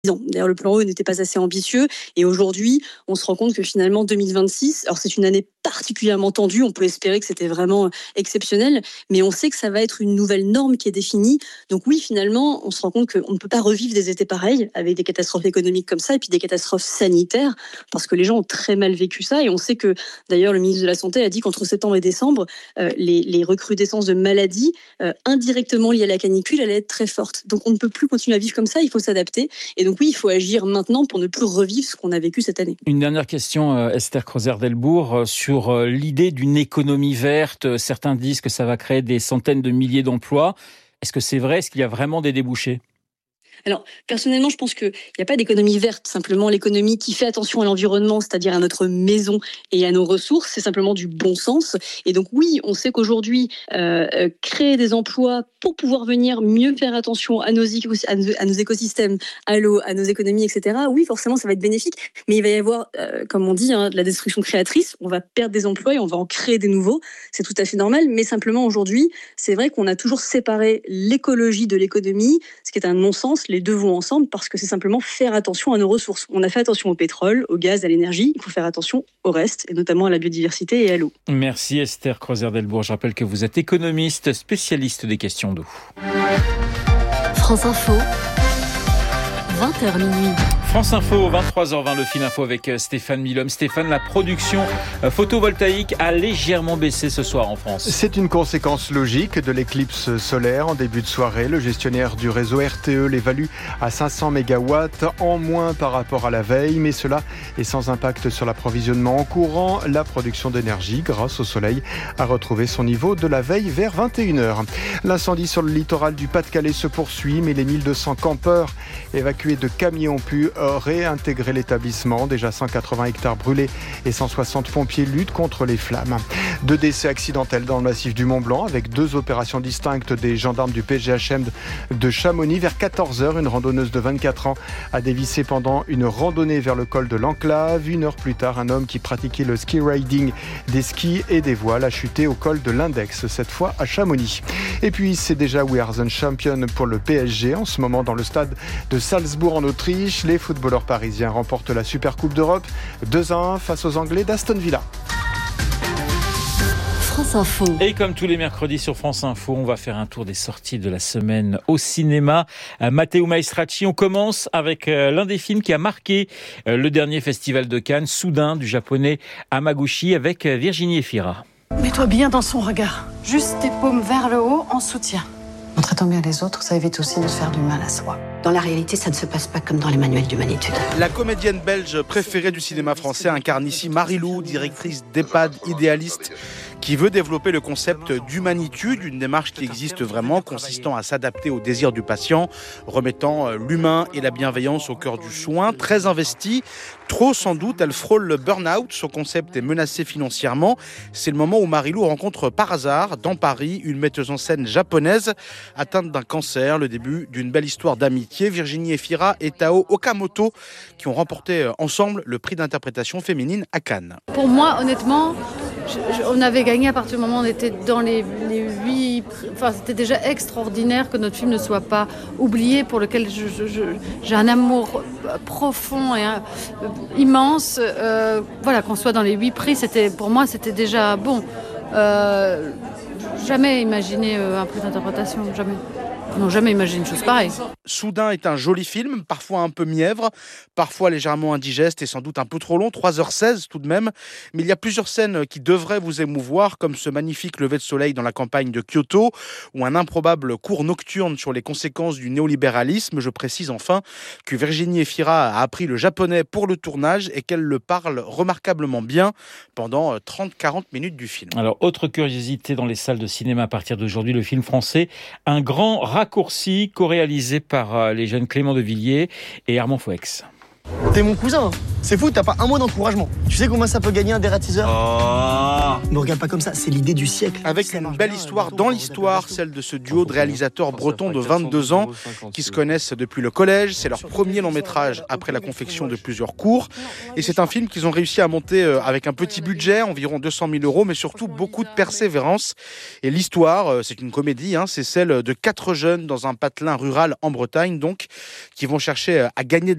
ans. D'ailleurs, le plan E n'était pas assez ambitieux et aujourd'hui, on se rend compte que finalement 2026, alors c'est une année particulièrement tendue, on peut espérer que c'était vraiment exceptionnel, mais on sait que ça va être une nouvelle norme qui est définie. Donc oui, finalement, on se rend compte qu'on ne peut pas revivre des étés pareils avec des catastrophes économiques comme ça et puis des catastrophes sanitaires parce que les gens ont très mal vécu ça et on sait que d'ailleurs le ministre de la Santé a dit qu'entre septembre et décembre, les recrudescences de maladies indirectement liées à la canicule allaient être très fortes. Donc on ne peut plus continuer à vivre comme ça, il faut s'adapter. Et donc oui, il faut agir maintenant pour ne plus revivre ce qu'on a vécu cette année. Une dernière question, Esther Crozer-Delbourg, sur l'idée d'une économie verte. Certains disent que ça va créer des centaines de milliers d'emplois. Est-ce que c'est vrai ? Est-ce qu'il y a vraiment des débouchés ? Alors, personnellement, je pense qu'il n'y a pas d'économie verte. Simplement, l'économie qui fait attention à l'environnement, c'est-à-dire à notre maison et à nos ressources, c'est simplement du bon sens. Et donc, oui, on sait qu'aujourd'hui, créer des emplois pour pouvoir venir mieux faire attention à nos écosystèmes, à l'eau, à nos économies, etc., oui, forcément, ça va être bénéfique. Mais il va y avoir, comme on dit, de la destruction créatrice. On va perdre des emplois et on va en créer des nouveaux. C'est tout à fait normal. Mais simplement, aujourd'hui, c'est vrai qu'on a toujours séparé l'écologie de l'économie, ce qui est un non-sens. Les deux vont ensemble parce que c'est simplement faire attention à nos ressources. On a fait attention au pétrole, au gaz, à l'énergie. Il faut faire attention au reste, et notamment à la biodiversité et à l'eau. Merci Esther Crozer-Delbourg. Je rappelle que vous êtes économiste, spécialiste des questions d'eau. France Info, 20h minuit. France Info, 23h20, le fil info avec Stéphane Milhomme. Stéphane, la production photovoltaïque a légèrement baissé ce soir en France. C'est une conséquence logique de l'éclipse solaire en début de soirée. Le gestionnaire du réseau RTE l'évalue à 500 MW en moins par rapport à la veille, mais cela est sans impact sur l'approvisionnement en courant. La production d'énergie, grâce au soleil, a retrouvé son niveau de la veille vers 21h. L'incendie sur le littoral du Pas-de-Calais se poursuit, mais les 1200 campeurs évacués de camions ont pu réintégrer l'établissement. Déjà 180 hectares brûlés et 160 pompiers luttent contre les flammes. 2 décès accidentels dans le massif du Mont-Blanc avec 2 opérations distinctes des gendarmes du PGHM de Chamonix. Vers 14h, une randonneuse de 24 ans a dévissé pendant une randonnée vers le col de l'Enclave. 1 heure plus tard, un homme qui pratiquait le ski riding des skis et des voiles a chuté au col de l'Index, cette fois à Chamonix. Et puis, c'est déjà We Are the Champion pour le PSG en ce moment dans le stade de Salzbourg en Autriche. Les footballeurs parisiens remportent la Supercoupe d'Europe 2-1 face aux Anglais d'Aston Villa. France Info. Et comme tous les mercredis sur France Info, on va faire un tour des sorties de la semaine au cinéma. Matteo Maestracci, on commence avec l'un des films qui a marqué le dernier festival de Cannes, Soudain, du japonais Hamaguchi, avec Virginie Efira. Mets-toi bien dans son regard. Juste tes paumes vers le haut en soutien. En traitant bien les autres, ça évite aussi de se faire du mal à soi. Dans la réalité, ça ne se passe pas comme dans les manuels d'humanitude. La comédienne belge préférée du cinéma français incarne ici Marie-Lou, directrice d'EHPAD idéaliste, qui veut développer le concept d'humanitude, une démarche qui existe vraiment, consistant à s'adapter aux désirs du patient, remettant l'humain et la bienveillance au cœur du soin. Très investie, trop sans doute, elle frôle le burn-out, son concept est menacé financièrement. C'est le moment où Marie-Lou rencontre par hasard, dans Paris, une metteuse en scène japonaise atteinte d'un cancer, le début d'une belle histoire d'amitié. Virginie Efira et Tao Okamoto qui ont remporté ensemble le prix d'interprétation féminine à Cannes. Pour moi, honnêtement, on avait gagné à partir du moment où on était dans les 8... Enfin, c'était déjà extraordinaire que notre film ne soit pas oublié, pour lequel j'ai un amour profond et immense. Voilà, qu'on soit dans les 8 prix, pour moi, c'était déjà bon. Jamais imaginé un prix d'interprétation, jamais. Non, jamais imaginé une chose pareille. Soudain est un joli film, parfois un peu mièvre, parfois légèrement indigeste et sans doute un peu trop long, 3h16 tout de même. Mais il y a plusieurs scènes qui devraient vous émouvoir, comme ce magnifique lever de soleil dans la campagne de Kyoto, ou un improbable cours nocturne sur les conséquences du néolibéralisme. Je précise enfin que Virginie Efira a appris le japonais pour le tournage et qu'elle le parle remarquablement bien pendant 30-40 minutes du film. Alors, autre curiosité dans les salles de cinéma à partir d'aujourd'hui, le film français Un grand raccourci, co-réalisé par les jeunes Clément de Villiers et Armand Fouex. T'es mon cousin, c'est fou, t'as pas un mot d'encouragement. Tu sais combien ça peut gagner un dératiseur ? Me regarde pas comme ça, c'est l'idée du siècle. Avec une belle histoire dans l'histoire, celle de ce duo de réalisateurs bretons de 22 ans qui se connaissent depuis le collège. C'est leur premier long métrage après la confection de plusieurs courts. Et c'est un film qu'ils ont réussi à monter avec un petit budget, environ 200 000 €, mais surtout beaucoup de persévérance. Et l'histoire, c'est une comédie, c'est celle de 4 jeunes dans un patelin rural en Bretagne, donc, qui vont chercher à gagner de